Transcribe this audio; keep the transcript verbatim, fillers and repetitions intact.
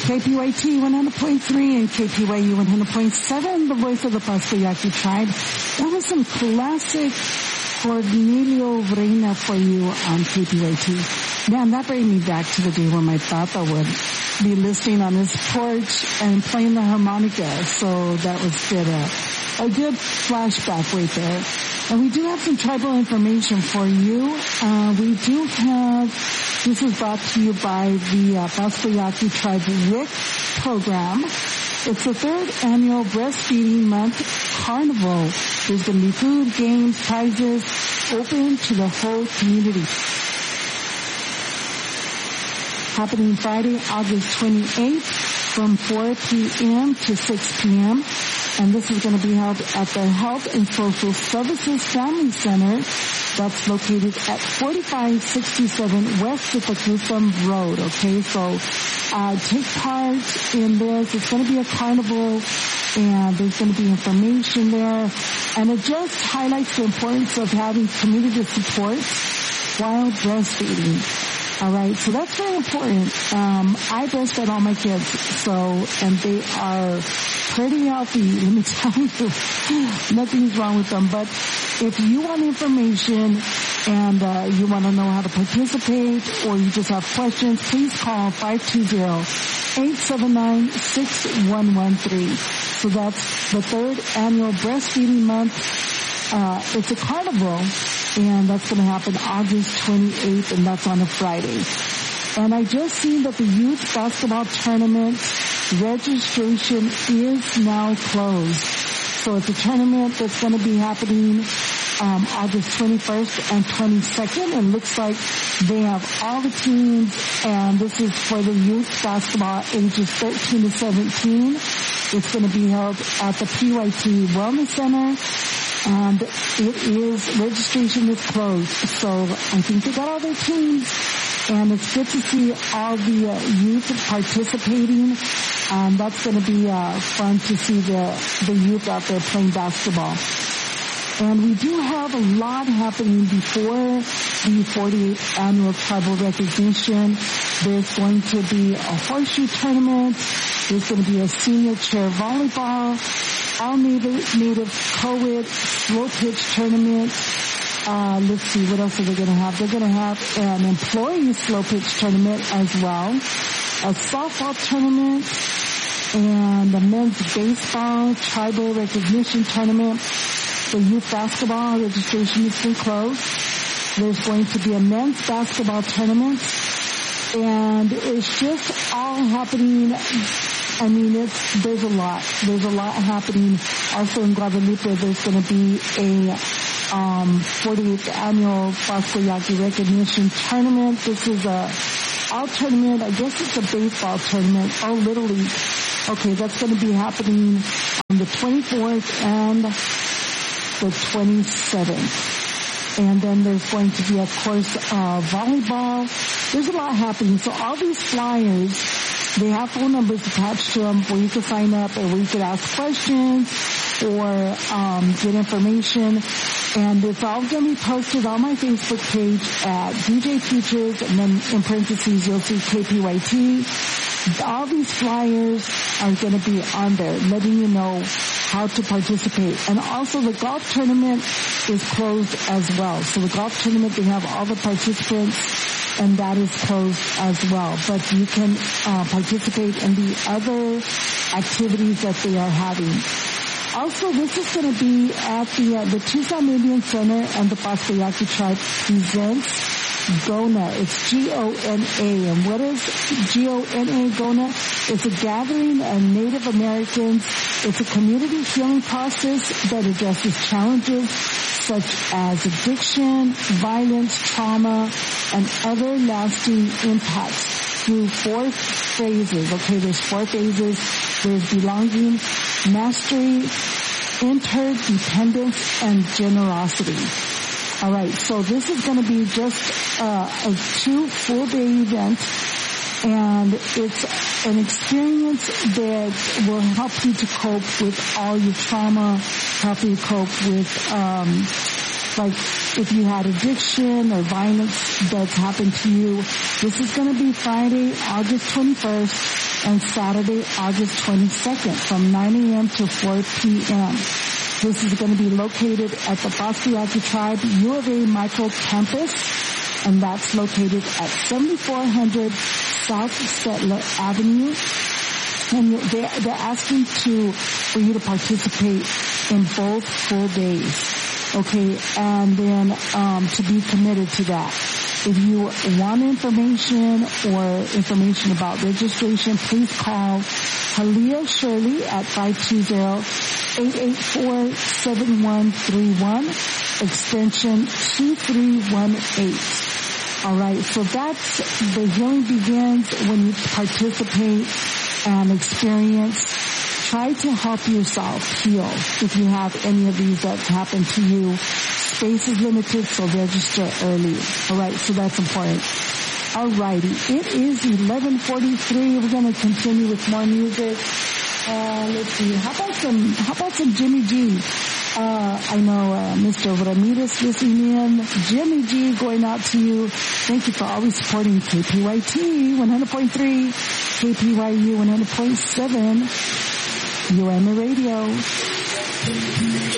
K P Y T one hundred point three and K P Y U one hundred point seven, the voice of the Pasco Yaqui tribe. That was some classic Cornelio Reina for you on K P Y T. Man, that brought me back to the day when my papa would be listening on his porch and playing the harmonica. So that was good. Uh, a good flashback right there. And we do have some tribal information for you. Uh, we do have, this is brought to you by the uh, Pasco Yaqui Tribe W I C program. It's the third annual Breastfeeding Month Carnival. There's going to be food, games, prizes, open to the whole community. Happening Friday, August twenty-eighth from four p.m. to six p.m. And this is going to be held at the Health and Social Services Family Center that's located at forty-five sixty-seven West Itacusum Road. Okay, so uh, take part in this. It's going to be a carnival, and there's going to be information there. And it just highlights the importance of having community support while breastfeeding. All right, so that's very important. Um, I breastfed all my kids, so, and they are pretty healthy. Let me tell you, nothing's wrong with them. But if you want information and uh, you want to know how to participate, or you just have questions, please call five two zero, eight seven nine, six one one three. So that's the third annual Breastfeeding Month. Uh, it's a carnival, and that's going to happen August twenty-eighth, and that's on a Friday. And I just seen that the youth basketball tournament registration is now closed. So it's a tournament that's going to be happening um, August twenty-first and twenty-second. It looks like they have all the teams, and this is for the youth basketball ages thirteen to seventeen. It's going to be held at the P Y T Wellness Center. And it is, registration is closed. So I think they got all their teams, and it's good to see all the uh, youth participating. Um, that's going to be uh, fun to see the, the youth out there playing basketball. And we do have a lot happening before the forty-eighth annual tribal recognition. There's going to be a horseshoe tournament. There's going to be a senior chair volleyball, all native, native co-ed slow pitch tournament. Uh, let's see, what else are they going to have? They're going to have an employee slow pitch tournament as well, a softball tournament, and a men's baseball tribal recognition tournament. The youth basketball registration has been closed. There's going to be a men's basketball tournament, and it's just all happening. I mean, it's, there's a lot. There's a lot happening. Also in Guadalupe, there's going to be a um, forty-eighth annual Pasco Yaqui recognition tournament. This is a all tournament. I guess it's a baseball tournament. Oh, Little League. Okay, that's going to be happening on the twenty-fourth and the twenty-seventh. And then there's going to be, of course, uh, volleyball. There's a lot happening. So all these flyers, they have phone numbers attached to them where you can sign up, or where you can ask questions or um, get information. And it's all going to be posted on my Facebook page at D J Peaches, and then in parentheses you'll see K P Y T. All these flyers are going to be on there, letting you know how to participate. And also the golf tournament is closed as well. So the golf tournament, they have all the participants, and that is closed as well. But you can uh, participate in the other activities that they are having. Also, this is going to be at the uh, the Tucson Indian Center, and the Pasco Yaqui Tribe presents GONA. It's G O N A. And what is G O N A, GONA? It's a gathering of Native Americans. It's a community healing process that addresses challenges such as addiction, violence, trauma, and other lasting impacts through four phases. Okay, there's four phases. There's belonging, mastery, interdependence, and generosity. All right, so this is going to be just uh, a two full-day event, and it's an experience that will help you to cope with all your trauma, help you cope with, um, like, if you had addiction or violence that's happened to you. This is going to be Friday, August twenty-first, and Saturday, August twenty-second from nine a.m. to four p.m. This is going to be located at the Bosque Yaqui Tribe U of A Micro Campus, and that's located at seventy-four hundred South Settler Avenue. And they're, they're asking to, for you to participate in both full days. Okay, and then um, to be committed to that. If you want information or information about registration, please call Halia Shirley at five two zero, eight eight four, seven one three one, extension two three one eight. All right, so that's, the healing begins when you participate and experience. Try to help yourself heal if you have any of these that happen to you. Space is limited, so register early. All right, so that's important. All righty, it is eleven forty-three. We're going to continue with more music. Uh, let's see. How about some? How about some Jimmy G? Uh, I know uh, Mister Ramirez listening in. Jimmy G, going out to you. Thank you for always supporting K P Y T one hundred point three, K P Y U one hundred point seven, U M A Radio.